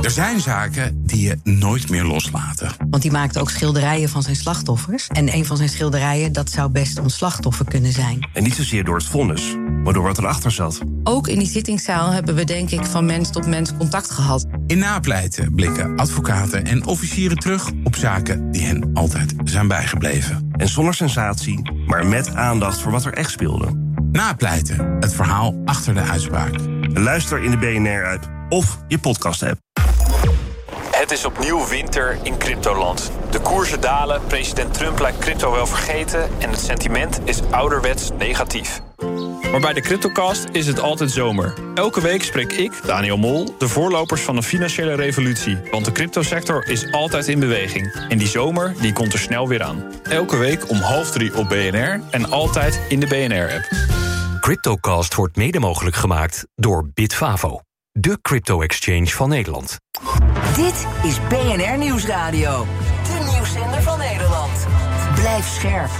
Er zijn zaken die je nooit meer loslaten. Want die maakte ook schilderijen van zijn slachtoffers. En een van zijn schilderijen, dat zou best ons slachtoffer kunnen zijn. En niet zozeer door het vonnis, maar door wat erachter zat. Ook in die zittingszaal hebben we denk ik van mens tot mens contact gehad. In Napleiten blikken advocaten en officieren terug op zaken die hen altijd zijn bijgebleven. En zonder sensatie, maar met aandacht voor wat er echt speelde. Napleiten, het verhaal achter de uitspraak. Luister in de BNR-app of je podcast-app. Het is opnieuw winter in cryptoland. De koersen dalen, president Trump lijkt crypto wel vergeten en het sentiment is ouderwets negatief. Maar bij de CryptoCast is het altijd zomer. Elke week spreek ik, Daniel Mol, de voorlopers van een financiële revolutie. Want de cryptosector is altijd in beweging. En die zomer die komt er snel weer aan. Elke week om 2:30 op BNR en altijd in de BNR-app. CryptoCast wordt mede mogelijk gemaakt door Bitfavo, de crypto-exchange van Nederland. Dit is BNR Nieuwsradio, de nieuwszender van Nederland. Blijf scherp.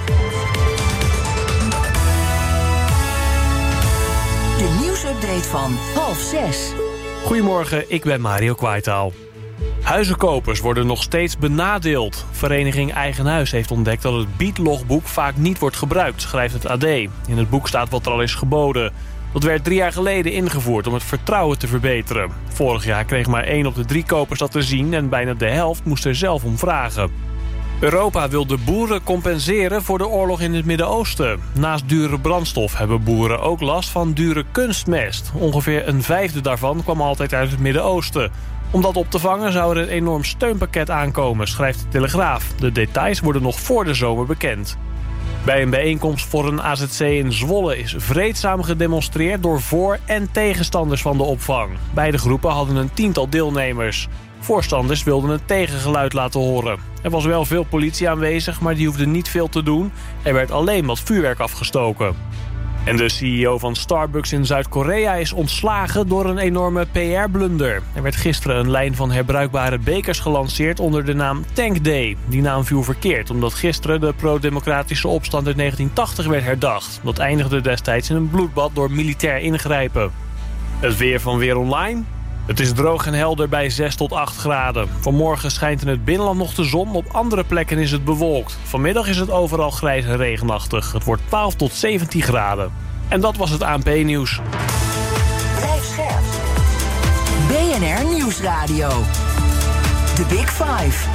De nieuwsupdate van 5:30. Goedemorgen, ik ben Mario Kwaitaal. Huizenkopers worden nog steeds benadeeld. Vereniging Eigen Huis heeft ontdekt dat het biedlogboek vaak niet wordt gebruikt, schrijft het AD. In het boek staat wat er al is geboden. Dat werd 3 jaar geleden ingevoerd om het vertrouwen te verbeteren. Vorig jaar kreeg maar 1 op de 3 kopers dat te zien en bijna de helft moest er zelf om vragen. Europa wil de boeren compenseren voor de oorlog in het Midden-Oosten. Naast dure brandstof hebben boeren ook last van dure kunstmest. Ongeveer 1/5 daarvan kwam altijd uit het Midden-Oosten. Om dat op te vangen zou er een enorm steunpakket aankomen, schrijft de Telegraaf. De details worden nog voor de zomer bekend. Bij een bijeenkomst voor een AZC in Zwolle is vreedzaam gedemonstreerd door voor- en tegenstanders van de opvang. Beide groepen hadden een 10-tal deelnemers. Voorstanders wilden een tegengeluid laten horen. Er was wel veel politie aanwezig, maar die hoefde niet veel te doen. Er werd alleen wat vuurwerk afgestoken. En de CEO van Starbucks in Zuid-Korea is ontslagen door een enorme PR-blunder. Er werd gisteren een lijn van herbruikbare bekers gelanceerd onder de naam Tank Day. Die naam viel verkeerd, omdat gisteren de pro-democratische opstand uit 1980 werd herdacht. Dat eindigde destijds in een bloedbad door militair ingrijpen. Het weer van Weer Online. Het is droog en helder bij 6 tot 8 graden. Vanmorgen schijnt in het binnenland nog de zon, op andere plekken is het bewolkt. Vanmiddag is het overal grijs en regenachtig. Het wordt 12 tot 17 graden. En dat was het ANP-nieuws. Blijf scherp. BNR Nieuwsradio. The Big Five.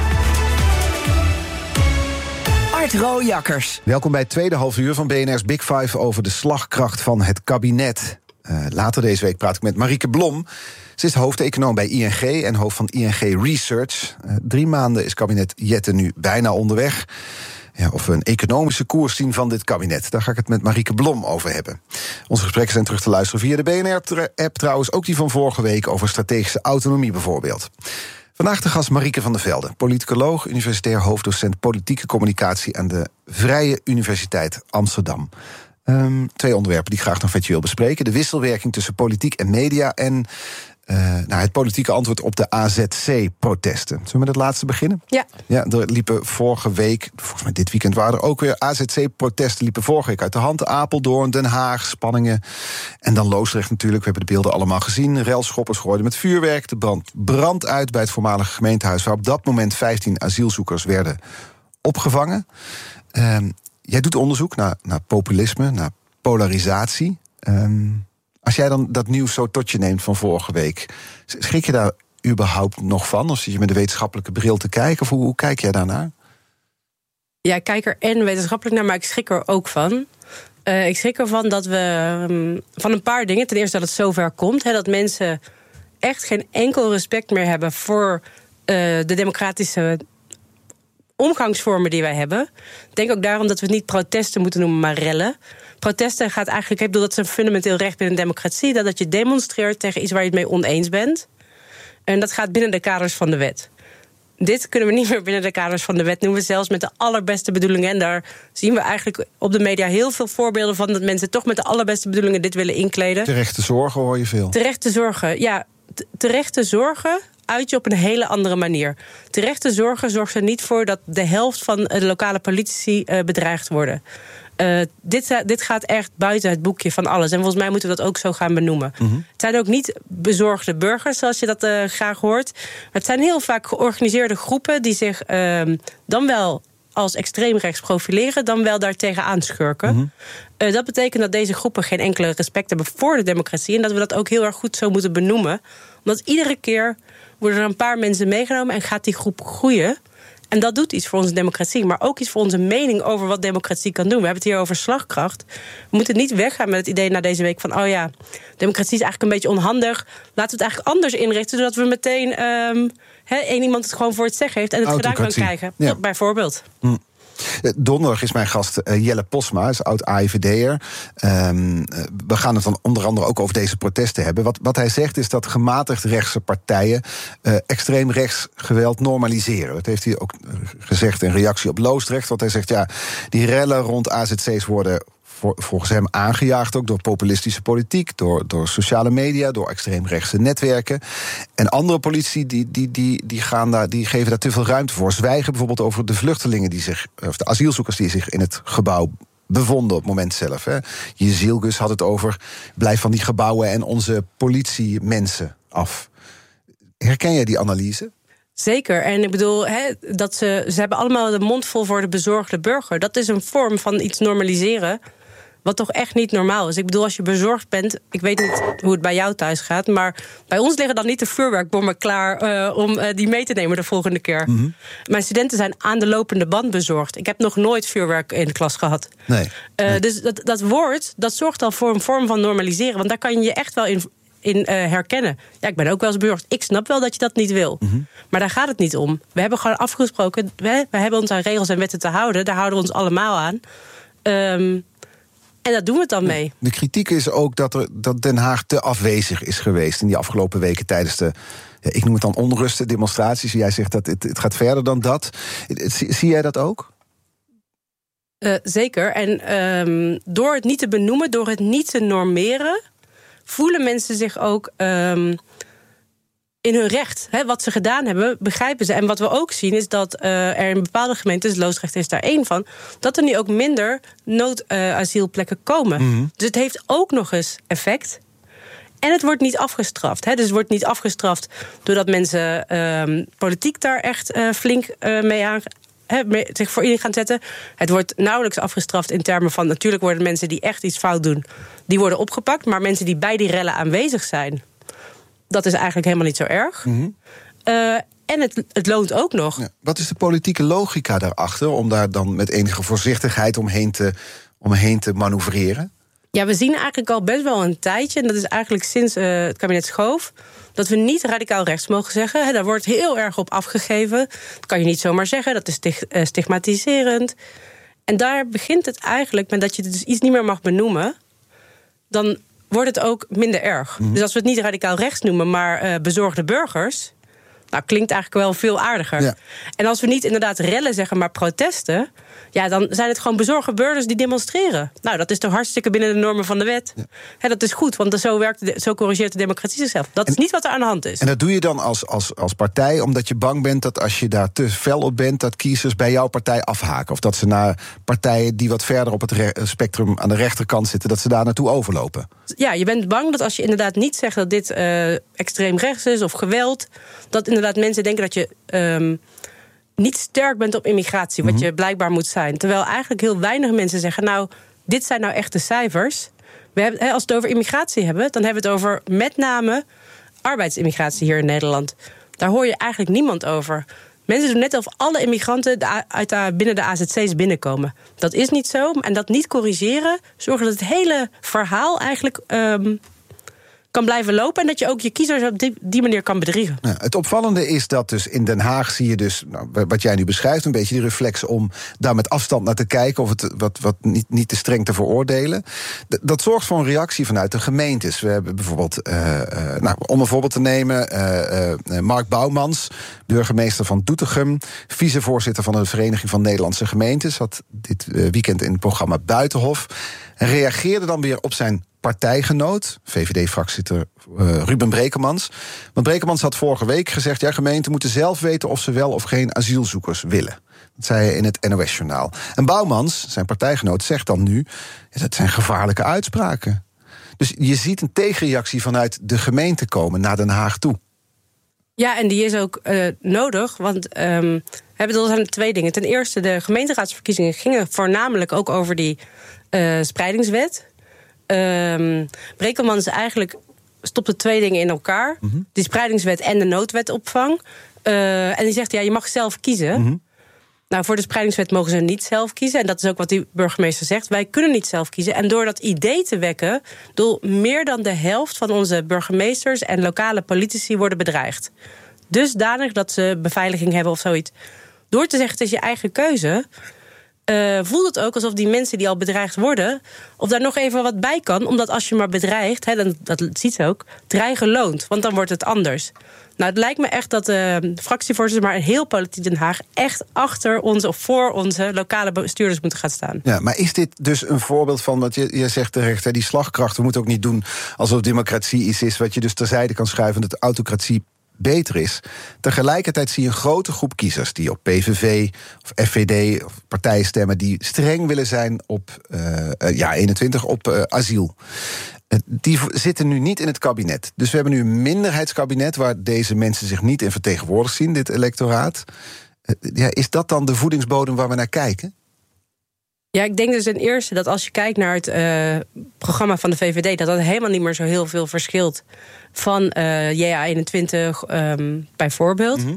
Art Rooijakkers. Welkom bij het tweede halfuur van BNR's Big Five over de slagkracht van het kabinet. Later deze week praat ik met Marieke Blom. Ze is hoofdeconoom bij ING en hoofd van ING Research. 3 maanden is kabinet Jette nu bijna onderweg. Ja, of we een economische koers zien van dit kabinet. Daar ga ik het met Marieke Blom over hebben. Onze gesprekken zijn terug te luisteren via de BNR-app trouwens. Ook die van vorige week over strategische autonomie bijvoorbeeld. Vandaag de gast Marieke van der Velde, politicoloog, universitair hoofddocent politieke communicatie aan de Vrije Universiteit Amsterdam. 2 onderwerpen die ik graag nog met je wil bespreken. De wisselwerking tussen politiek en media en het politieke antwoord op de AZC-protesten. Zullen we met het laatste beginnen? Ja. Er liepen vorige week, volgens mij dit weekend waren er ook weer AZC-protesten, liepen vorige week uit de hand. Apeldoorn, Den Haag, spanningen. En dan Loosdrecht natuurlijk, we hebben de beelden allemaal gezien. Relschoppers gooiden met vuurwerk, de brand uit bij het voormalige gemeentehuis, waar op dat moment 15 asielzoekers werden opgevangen. Jij doet onderzoek naar populisme, naar polarisatie. Als jij dan dat nieuws zo tot je neemt van vorige week, schrik je daar überhaupt nog van? Of zit je met de wetenschappelijke bril te kijken? Of hoe kijk jij daarnaar? Ja, ik kijk er en wetenschappelijk naar, maar ik schrik er ook van. Ik schrik ervan dat we van een paar dingen. Ten eerste dat het zover komt. Dat mensen echt geen enkel respect meer hebben voor de democratische omgangsvormen die wij hebben. Ik denk ook daarom dat we het niet protesten moeten noemen, maar rellen. Protesten gaat eigenlijk, ik bedoel, dat is een fundamenteel recht binnen een democratie, dat je demonstreert tegen iets waar je het mee oneens bent. En dat gaat binnen de kaders van de wet. Dit kunnen we niet meer binnen de kaders van de wet noemen, zelfs met de allerbeste bedoelingen. En daar zien we eigenlijk op de media heel veel voorbeelden van, dat mensen toch met de allerbeste bedoelingen dit willen inkleden. Terechte zorgen hoor je veel. Terechte zorgen, ja. Terechte zorgen uit je op een hele andere manier. Terechte zorgen zorgt er niet voor dat de helft van de lokale politici bedreigd worden. Dit gaat echt buiten het boekje van alles. En volgens mij moeten we dat ook zo gaan benoemen. Mm-hmm. Het zijn ook niet bezorgde burgers, zoals je dat graag hoort. Maar het zijn heel vaak georganiseerde groepen die zich dan wel als extreemrechts profileren, dan wel daartegen aanschurken. Mm-hmm. Dat betekent dat deze groepen geen enkele respect hebben voor de democratie en dat we dat ook heel erg goed zo moeten benoemen. Omdat iedere keer worden er een paar mensen meegenomen en gaat die groep groeien. En dat doet iets voor onze democratie, maar ook iets voor onze mening over wat democratie kan doen. We hebben het hier over slagkracht. We moeten niet weggaan met het idee na deze week van, democratie is eigenlijk een beetje onhandig. Laten we het eigenlijk anders inrichten, zodat we meteen één iemand het gewoon voor het zeggen heeft en het gedaan kan krijgen. Ja. Bijvoorbeeld. Donderdag is mijn gast Jelle Posma, is oud-AIVD'er. We gaan het dan onder andere ook over deze protesten hebben. Wat hij zegt is dat gematigd rechtse partijen extreem rechts geweld normaliseren. Dat heeft hij ook gezegd in reactie op Loosdrecht. Want hij zegt, die rellen rond AZC's worden volgens hem aangejaagd ook door populistische politiek, door sociale media, door extreemrechtse netwerken. En andere politici die geven daar te veel ruimte voor. Zwijgen bijvoorbeeld over de vluchtelingen of de asielzoekers die zich in het gebouw bevonden op het moment zelf. Hè. Jezielgus had het over, blijf van die gebouwen en onze politiemensen af. Herken jij die analyse? Zeker. En ik bedoel, dat ze hebben allemaal de mond vol voor de bezorgde burger. Dat is een vorm van iets normaliseren wat toch echt niet normaal is. Ik bedoel, als je bezorgd bent, ik weet niet hoe het bij jou thuis gaat, maar bij ons liggen dan niet de vuurwerkbommen klaar om die mee te nemen de volgende keer. Mm-hmm. Mijn studenten zijn aan de lopende band bezorgd. Ik heb nog nooit vuurwerk in de klas gehad. Nee. Dus dat woord, dat zorgt al voor een vorm van normaliseren, want daar kan je je echt wel in herkennen. Ja, ik ben ook wel eens bezorgd. Ik snap wel dat je dat niet wil. Mm-hmm. Maar daar gaat het niet om. We hebben gewoon afgesproken, we hebben ons aan regels en wetten te houden. Daar houden we ons allemaal aan. En daar doen we het dan mee. De kritiek is ook dat Den Haag te afwezig is geweest in die afgelopen weken tijdens de, ik noem het dan onrusten, demonstraties. Jij zegt dat het gaat verder dan dat. Zie jij dat ook? Zeker. En door het niet te benoemen, door het niet te normeren, voelen mensen zich ook in hun recht. Wat ze gedaan hebben, begrijpen ze. En wat we ook zien is dat er in bepaalde gemeentes, Loosdrecht is daar één van, dat er nu ook minder noodasielplekken komen. Mm-hmm. Dus het heeft ook nog eens effect. En het wordt niet afgestraft. Dus het wordt niet afgestraft doordat mensen politiek daar echt flink zich voor in gaan zetten. Het wordt nauwelijks afgestraft in termen van, natuurlijk worden mensen die echt iets fout doen, die worden opgepakt. Maar mensen die bij die rellen aanwezig zijn, dat is eigenlijk helemaal niet zo erg. Mm-hmm. En het loont ook nog. Ja. Wat is de politieke logica daarachter om daar dan met enige voorzichtigheid omheen te manoeuvreren? Ja, we zien eigenlijk al best wel een tijdje, en dat is eigenlijk sinds het kabinet Schoof, dat we niet radicaal rechts mogen zeggen. Daar wordt heel erg op afgegeven. Dat kan je niet zomaar zeggen, dat is stigmatiserend. En daar begint het eigenlijk met dat je dus iets niet meer mag benoemen, dan wordt het ook minder erg. Mm-hmm. Dus als we het niet radicaal rechts noemen, maar bezorgde burgers, klinkt eigenlijk wel veel aardiger. Ja. En als we niet inderdaad rellen zeggen, maar protesten, dan zijn het gewoon bezorgde burgers die demonstreren. Nou, dat is toch hartstikke binnen de normen van de wet. Ja. Dat is goed, want zo corrigeert de democratie zichzelf. Dat is niet wat er aan de hand is. En dat doe je dan als partij omdat je bang bent dat als je daar te fel op bent, dat kiezers bij jouw partij afhaken. Of dat ze naar partijen die wat verder op het spectrum aan de rechterkant zitten, dat ze daar naartoe overlopen. Ja, je bent bang dat als je inderdaad niet zegt dat dit extreem rechts is of geweld, dat inderdaad mensen denken dat je niet sterk bent op immigratie, wat je blijkbaar moet zijn. Terwijl eigenlijk heel weinig mensen zeggen, nou, dit zijn nou echt de cijfers. Als we het over immigratie hebben, dan hebben we het over met name arbeidsimmigratie hier in Nederland. Daar hoor je eigenlijk niemand over. Mensen doen net alsof alle immigranten binnen de AZC's binnenkomen. Dat is niet zo. En dat niet corrigeren zorgt dat het hele verhaal eigenlijk kan blijven lopen en dat je ook je kiezers op die manier kan bedriegen. Ja, het opvallende is dat dus in Den Haag zie je dus, wat jij nu beschrijft, een beetje die reflex om daar met afstand naar te kijken of het wat niet te streng te veroordelen. Dat zorgt voor een reactie vanuit de gemeentes. We hebben bijvoorbeeld, om een voorbeeld te nemen, Mark Bouwmans, burgemeester van Doetinchem, vicevoorzitter van de Vereniging van Nederlandse Gemeentes, had dit weekend in het programma Buitenhof en reageerde dan weer op zijn partijgenoot, VVD-fractievoorzitter Ruben Brekelmans. Want Brekelmans had vorige week gezegd, gemeenten moeten zelf weten of ze wel of geen asielzoekers willen. Dat zei hij in het NOS-journaal. En Boumans, zijn partijgenoot, zegt dan nu, dat zijn gevaarlijke uitspraken. Dus je ziet een tegenreactie vanuit de gemeente komen naar Den Haag toe. Ja, en die is ook nodig, want er zijn 2 dingen. Ten eerste, de gemeenteraadsverkiezingen gingen voornamelijk ook over die spreidingswet. Brekelmans eigenlijk stopte 2 dingen in elkaar. Mm-hmm. Die spreidingswet en de noodwetopvang. En die zegt, je mag zelf kiezen. Mm-hmm. Nou, voor de spreidingswet mogen ze niet zelf kiezen. En dat is ook wat die burgemeester zegt. Wij kunnen niet zelf kiezen. En door dat idee te wekken, meer dan de helft van onze burgemeesters en lokale politici worden bedreigd. Dusdanig dat ze beveiliging hebben of zoiets. Door te zeggen, het is je eigen keuze, voelt het ook alsof die mensen die al bedreigd worden, of daar nog even wat bij kan. Omdat als je maar bedreigt, dat ziet ze ook, dreigen loont. Want dan wordt het anders. Nou, het lijkt me echt dat de fractievoorzitter, maar heel politiek Den Haag, echt achter onze of voor onze lokale bestuurders moeten gaan staan. Ja, maar is dit dus een voorbeeld van wat je zegt terecht, die slagkracht? We moeten ook niet doen alsof democratie iets is wat je dus terzijde kan schuiven, dat autocratie beter is. Tegelijkertijd zie je een grote groep kiezers die op PVV of FVD of partijen stemmen die streng willen zijn op 21 op asiel. Die zitten nu niet in het kabinet. Dus we hebben nu een minderheidskabinet waar deze mensen zich niet in vertegenwoordigd zien, dit electoraat. Is dat dan de voedingsbodem waar we naar kijken? Ja, ik denk dus ten eerste dat als je kijkt naar het programma van de VVD, dat helemaal niet meer zo heel veel verschilt van JA21 bijvoorbeeld. Mm-hmm.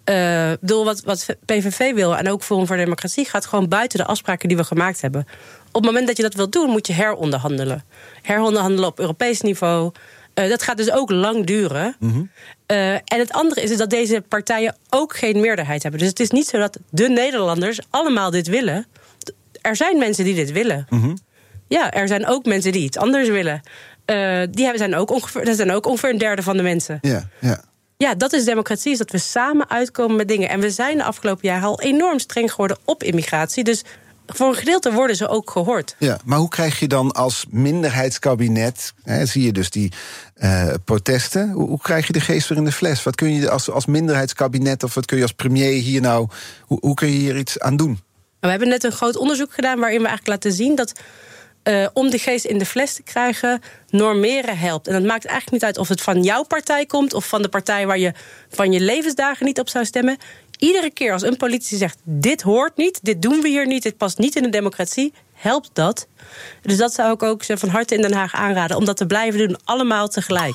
Wat PVV wil en ook Forum voor Democratie gaat gewoon buiten de afspraken die we gemaakt hebben. Op het moment dat je dat wilt doen, moet je heronderhandelen. Heronderhandelen op Europees niveau. Dat gaat dus ook lang duren. Mm-hmm. En het andere is dat deze partijen ook geen meerderheid hebben. Dus het is niet zo dat de Nederlanders allemaal dit willen. Er zijn mensen die dit willen. Mm-hmm. Ja, er zijn ook mensen die iets anders willen. Dat zijn ook ongeveer een derde van de mensen. Ja, dat is democratie, is dat we samen uitkomen met dingen. En we zijn de afgelopen jaren al enorm streng geworden op immigratie. Dus voor een gedeelte worden ze ook gehoord. Ja, maar hoe krijg je dan als minderheidskabinet, zie je dus die protesten, hoe krijg je de geest weer in de fles? Wat kun je als minderheidskabinet of wat kun je als premier hier nou, hoe kun je hier iets aan doen? We hebben net een groot onderzoek gedaan waarin we eigenlijk laten zien dat om de geest in de fles te krijgen, normeren helpt. En dat maakt eigenlijk niet uit of het van jouw partij komt of van de partij waar je van je levensdagen niet op zou stemmen. Iedere keer als een politici zegt, dit hoort niet, dit doen we hier niet, dit past niet in de democratie, helpt dat. Dus dat zou ik ook van harte in Den Haag aanraden, om dat te blijven doen, allemaal tegelijk.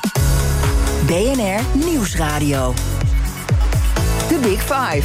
BNR Nieuwsradio. The Big Five.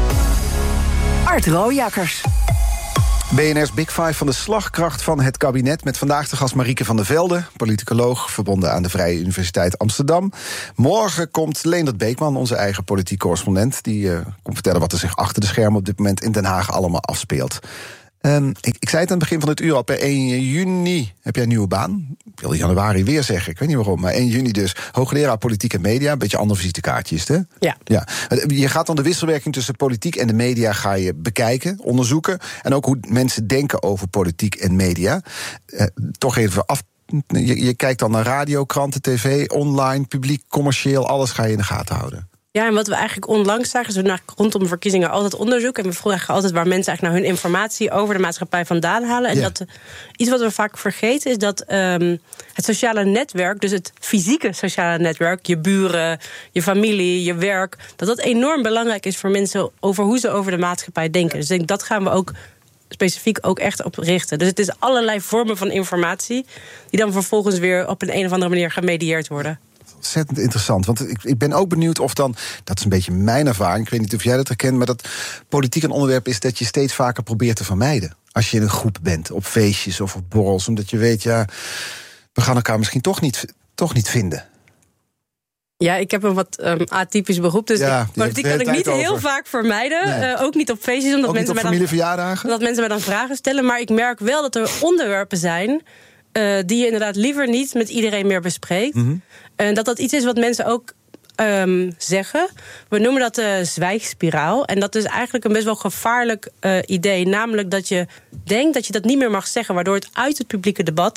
Art Rooijakkers. BNR's Big Five van de slagkracht van het kabinet. Met vandaag de gast Marieke van der Velde, politicoloog, verbonden aan de Vrije Universiteit Amsterdam. Morgen komt Leendert Beekman, onze eigen politiek correspondent. Die komt vertellen wat er zich achter de schermen op dit moment in Den Haag allemaal afspeelt. Ik zei het aan het begin van het uur al, per 1 juni heb jij een nieuwe baan. Ik wil januari weer zeggen, ik weet niet waarom, maar 1 juni dus. Hoogleraar politiek en media, een beetje een ander visitekaartje is het, hè? Ja. Je gaat dan de wisselwerking tussen politiek en de media ga je bekijken, onderzoeken. En ook hoe mensen denken over politiek en media. Toch even af. Je kijkt dan naar radio, kranten, tv, online, publiek, commercieel, alles ga je in de gaten houden. Ja, en wat we eigenlijk onlangs zagen, is we rondom verkiezingen altijd onderzoek. En we vragen altijd waar mensen eigenlijk naar hun informatie over de maatschappij vandaan halen. En dat iets wat we vaak vergeten is dat het sociale netwerk, dus het fysieke sociale netwerk, je buren, je familie, je werk, dat enorm belangrijk is voor mensen over hoe ze over de maatschappij denken. Dus ik denk, dat gaan we ook specifiek ook echt op richten. Dus het is allerlei vormen van informatie die dan vervolgens weer op een of andere manier gemedieerd worden. Ontzettend interessant, want ik ben ook benieuwd of dan, dat is een beetje mijn ervaring, ik weet niet of jij dat herkent, maar dat politiek een onderwerp is dat je steeds vaker probeert te vermijden. Als je in een groep bent, op feestjes of op borrels, omdat je weet, we gaan elkaar misschien toch niet vinden. Ja, ik heb een wat atypisch beroep, dus politiek kan ik niet heel vaak vermijden. Nee. Ook niet op feestjes, omdat ook mensen niet op familieverjaardagen? Dat mensen mij dan vragen stellen, maar ik merk wel dat er onderwerpen zijn die je inderdaad liever niet met iedereen meer bespreekt. Mm-hmm. En dat iets is wat mensen ook zeggen. We noemen dat de zwijgspiraal. En dat is eigenlijk een best wel gevaarlijk idee. Namelijk dat je denkt dat je dat niet meer mag zeggen, waardoor het uit het publieke debat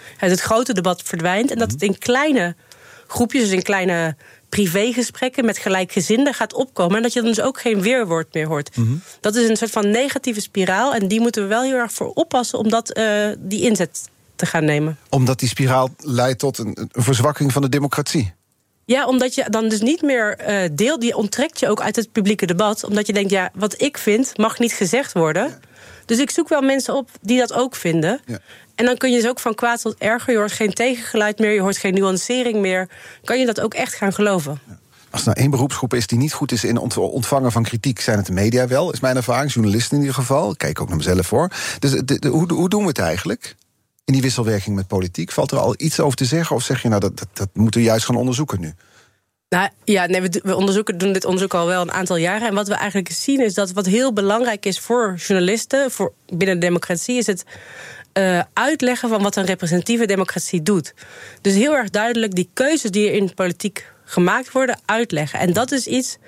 het grote debat verdwijnt en dat het in kleine groepjes, dus in kleine privégesprekken met gelijkgezinden gaat opkomen en dat je dan dus ook geen weerwoord meer hoort. Dat is een soort van negatieve spiraal en die moeten we wel heel erg voor oppassen om die inzet te gaan nemen. Omdat die spiraal leidt tot een verzwakking van de democratie. Ja, omdat je dan dus niet meer deelt, die onttrekt je ook uit het publieke debat, omdat je denkt, ja, wat ik vind mag niet gezegd worden. Ja. Dus ik zoek wel mensen op die dat ook vinden. Ja. En dan kun je dus ook van kwaad tot erger. Je hoort geen tegengeluid meer, je hoort geen nuancering meer. Kan je dat ook echt gaan geloven? Ja. Als er nou één beroepsgroep is die niet goed is in ontvangen van kritiek, zijn het de media wel, is mijn ervaring. Journalisten in ieder geval. Ik kijk ook naar mezelf voor. Dus hoe doen we het eigenlijk? In die wisselwerking met politiek? Valt er al iets over te zeggen? Of zeg je, nou, dat moeten we juist gaan onderzoeken nu? Nou ja, nee, we doen dit onderzoek al wel een aantal jaren. En wat we eigenlijk zien is dat wat heel belangrijk is voor journalisten, voor binnen de democratie, is het uitleggen van wat een representatieve democratie doet. Dus heel erg duidelijk die keuzes die er in de politiek gemaakt worden, uitleggen. En dat is iets,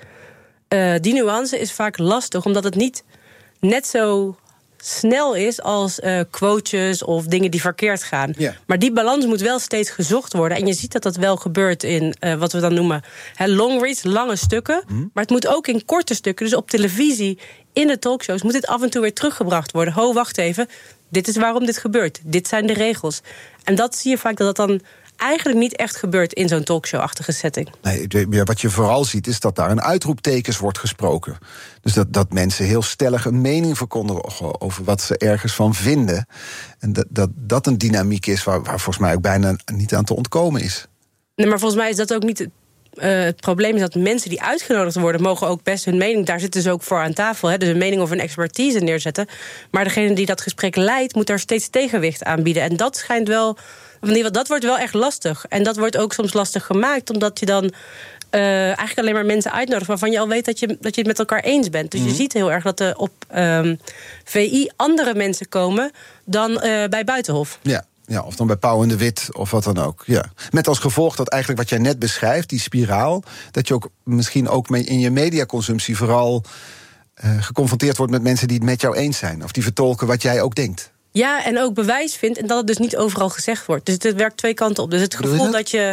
die nuance is vaak lastig, omdat het niet net zo snel is als quotes of dingen die verkeerd gaan. Yeah. Maar die balans moet wel steeds gezocht worden. En je ziet dat dat wel gebeurt in wat we dan noemen long reads, lange stukken. Maar het moet ook in korte stukken. Dus op televisie, in de talkshows, moet dit af en toe weer teruggebracht worden. Ho, wacht even, dit is waarom dit gebeurt. Dit zijn de regels. En dat zie je vaak dat dan eigenlijk niet echt gebeurt in zo'n talkshow-achtige setting. Nee, wat je vooral ziet is dat daar een uitroeptekens wordt gesproken. Dus dat mensen heel stellig een mening verkondigen over wat ze ergens van vinden. En dat een dynamiek is waar volgens mij ook bijna niet aan te ontkomen is. Nee, maar volgens mij is dat ook niet het probleem, is dat mensen die uitgenodigd worden mogen ook best hun mening, daar zitten ze ook voor aan tafel, dus een mening of een expertise neerzetten. Maar degene die dat gesprek leidt, moet daar steeds tegenwicht aanbieden. En dat schijnt wel, dat wordt wel echt lastig. En dat wordt ook soms lastig gemaakt, omdat je dan eigenlijk alleen maar mensen uitnodigt waarvan je al weet dat je het met elkaar eens bent. Dus je ziet heel erg dat er op VI andere mensen komen dan bij Buitenhof. Ja, of dan bij Pauw en de Wit, of wat dan ook. Ja. Met als gevolg dat eigenlijk wat jij net beschrijft, die spiraal, dat je ook misschien ook in je mediaconsumptie vooral geconfronteerd wordt met mensen die het met jou eens zijn. Of die vertolken wat jij ook denkt. Ja, en ook bewijs vindt en dat het dus niet overal gezegd wordt. Dus het werkt twee kanten op. Dus het gevoel dat je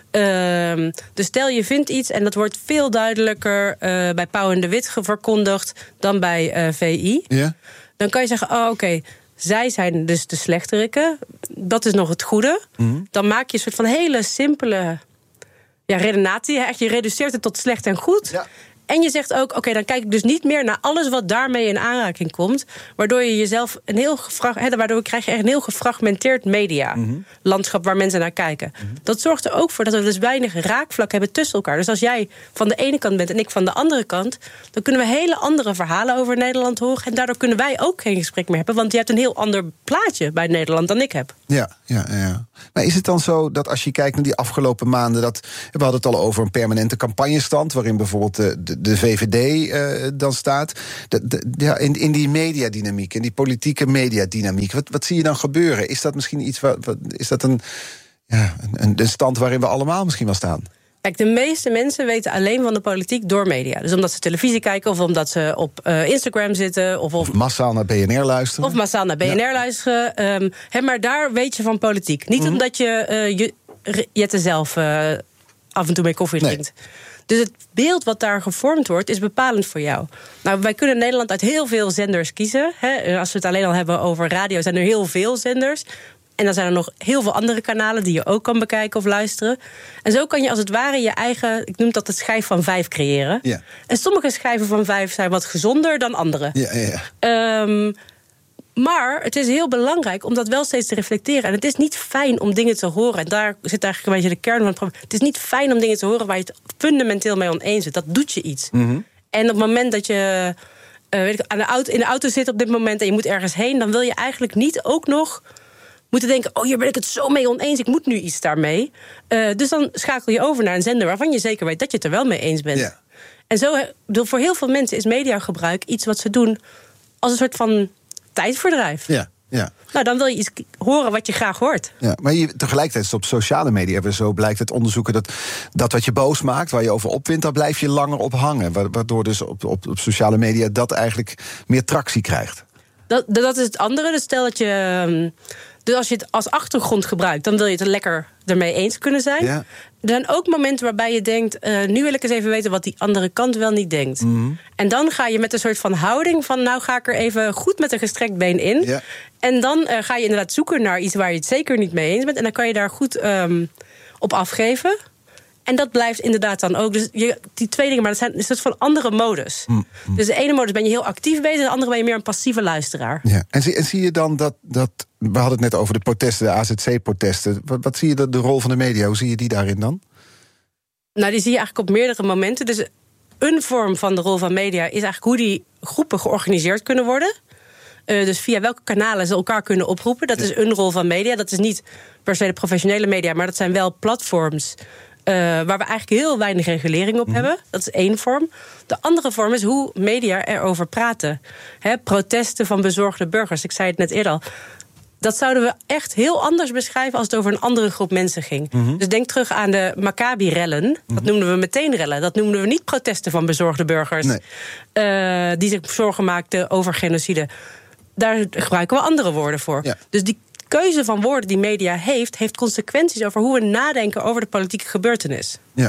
dus stel je vindt iets en dat wordt veel duidelijker bij Pauw en de Wit verkondigd dan bij VI. Ja. Dan kan je zeggen, oké, zij zijn dus de slechterikken. Dat is nog het goede. Dan maak je een soort van hele simpele redenatie. Je reduceert het tot slecht en goed. Ja. En je zegt ook, oké, dan kijk ik dus niet meer naar alles wat daarmee in aanraking komt. Waardoor je jezelf waardoor krijg je echt een heel gefragmenteerd media-landschap waar mensen naar kijken. Dat zorgt er ook voor dat we dus weinig raakvlak hebben tussen elkaar. Dus als jij van de ene kant bent en ik van de andere kant, dan kunnen we hele andere verhalen over Nederland horen. En daardoor kunnen wij ook geen gesprek meer hebben. Want je hebt een heel ander plaatje bij Nederland dan ik heb. Ja. Maar is het dan zo dat als je kijkt naar die afgelopen maanden, we hadden het al over een permanente campagnestand, waarin bijvoorbeeld de VVD dan staat. In die mediadynamiek, in die politieke mediadynamiek, wat zie je dan gebeuren? Is dat misschien iets, is dat een stand waarin we allemaal misschien wel staan? Kijk, de meeste mensen weten alleen van de politiek door media. Dus omdat ze televisie kijken of omdat ze op Instagram zitten. Of massaal naar BNR luisteren. Luisteren. Maar daar weet je van politiek. Niet omdat je Jette zelf af en toe mee koffie drinkt. Dus het beeld wat daar gevormd wordt, is bepalend voor jou. Nou, wij kunnen in Nederland uit heel veel zenders kiezen. Als we het alleen al hebben over radio, zijn er heel veel zenders. En dan zijn er nog heel veel andere kanalen die je ook kan bekijken of luisteren. En zo kan je als het ware je eigen, ik noem dat het schijf van 5 creëren. Ja. En sommige schijven van 5 zijn wat gezonder dan andere. Maar het is heel belangrijk om dat wel steeds te reflecteren. En het is niet fijn om dingen te horen. En daar zit eigenlijk een beetje de kern van het probleem. Het is niet fijn om dingen te horen waar je het fundamenteel mee oneens bent. Dat doet je iets. En op het moment dat je in de auto zit op dit moment en je moet ergens heen, dan wil je eigenlijk niet ook nog moeten denken, hier ben ik het zo mee oneens, ik moet nu iets daarmee. Dus dan schakel je over naar een zender waarvan je zeker weet dat je het er wel mee eens bent. Ja. En zo, voor heel veel mensen is mediagebruik iets wat ze doen als een soort van tijdverdrijf. Ja. Nou, dan wil je iets horen wat je graag hoort. Ja, maar tegelijkertijd is het op sociale media, zo blijkt het onderzoeken dat wat je boos maakt, waar je over opwindt, daar blijf je langer op hangen. Waardoor dus op sociale media dat eigenlijk meer tractie krijgt. Dat is het andere. Dus stel dat je... Dus als je het als achtergrond gebruikt, dan wil je het lekker ermee eens kunnen zijn. Ja. Er zijn ook momenten waarbij je denkt, nu wil ik eens even weten wat die andere kant wel niet denkt. Mm-hmm. En dan ga je met een soort van houding van, nou ga ik er even goed met een gestrekt been in. Ja. En dan ga je inderdaad zoeken naar iets waar je het zeker niet mee eens bent. En dan kan je daar goed op afgeven. En dat blijft inderdaad dan ook. Dus die twee dingen, maar dat zijn een soort van andere modus. Mm-hmm. Dus de ene modus ben je heel actief bezig, de andere ben je meer een passieve luisteraar. Ja. En zie je dan dat we hadden het net over de protesten, de AZC-protesten. Wat zie je de rol van de media? Hoe zie je die daarin dan? Nou, die zie je eigenlijk op meerdere momenten. Dus een vorm van de rol van media is eigenlijk hoe die groepen georganiseerd kunnen worden. Dus via welke kanalen ze elkaar kunnen oproepen. Dat is een rol van media. Dat is niet per se de professionele media, maar dat zijn wel platforms waar we eigenlijk heel weinig regulering op hebben. Dat is één vorm. De andere vorm is hoe media erover praten. Protesten van bezorgde burgers. Ik zei het net eerder al. Dat zouden we echt heel anders beschrijven als het over een andere groep mensen ging. Mm-hmm. Dus denk terug aan de Maccabi-rellen. Dat noemden we meteen rellen. Dat noemden we niet protesten van bezorgde burgers. Nee. Die zich zorgen maakten over genocide. Daar gebruiken we andere woorden voor. Ja. Dus die keuze van woorden die media heeft consequenties over hoe we nadenken over de politieke gebeurtenis. Ja.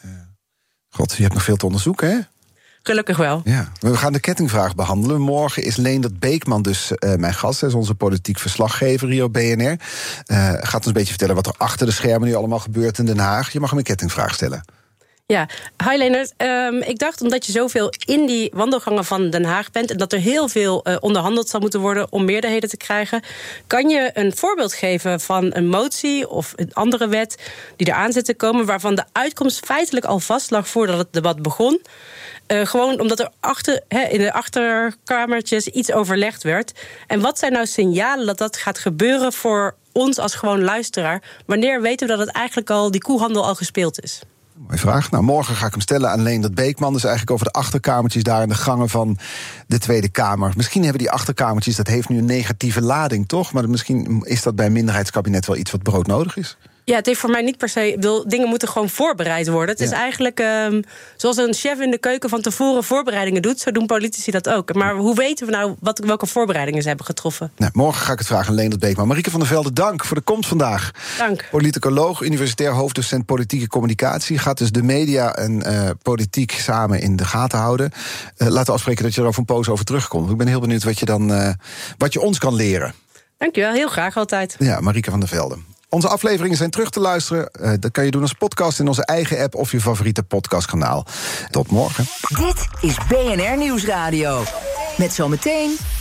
God, je hebt nog veel te onderzoeken, hè? Gelukkig wel. Ja. We gaan de kettingvraag behandelen. Morgen is Leendert Beekman dus mijn gast. Hij is onze politiek verslaggever hier op BNR. Gaat ons een beetje vertellen wat er achter de schermen nu allemaal gebeurt in Den Haag. Je mag hem een kettingvraag stellen. Ja, hi Leendert. Ik dacht, omdat je zoveel in die wandelgangen van Den Haag bent en dat er heel veel onderhandeld zal moeten worden om meerderheden te krijgen, kan je een voorbeeld geven van een motie of een andere wet die eraan zit te komen, waarvan de uitkomst feitelijk al vast lag voordat het debat begon? Gewoon omdat er in de achterkamertjes iets overlegd werd. En wat zijn nou signalen dat gaat gebeuren voor ons als gewoon luisteraar? Wanneer weten we dat het eigenlijk al die koehandel al gespeeld is? Mooie vraag. Nou, morgen ga ik hem stellen aan Leendert Beekman. Dus eigenlijk over de achterkamertjes daar in de gangen van de Tweede Kamer. Misschien hebben die achterkamertjes, dat heeft nu een negatieve lading, toch? Maar misschien is dat bij een minderheidskabinet wel iets wat broodnodig is. Ja, het heeft voor mij niet per se... dingen moeten gewoon voorbereid worden. Het is eigenlijk zoals een chef in de keuken van tevoren voorbereidingen doet. Zo doen politici dat ook. Maar hoe weten we nou welke voorbereidingen ze hebben getroffen? Nou, morgen ga ik het vragen aan Leendert Beekman. Marieke van der Velde, dank voor de komst vandaag. Dank. Politicoloog, universitair hoofddocent politieke communicatie. Gaat dus de media en politiek samen in de gaten houden. Laten we afspreken dat je er over een poos over terugkomt. Ik ben heel benieuwd wat je ons kan leren. Dankjewel, heel graag altijd. Ja, Marieke van der Velde. Onze afleveringen zijn terug te luisteren. Dat kan je doen als podcast in onze eigen app of je favoriete podcastkanaal. Tot morgen. Dit is BNR Nieuwsradio. Met zometeen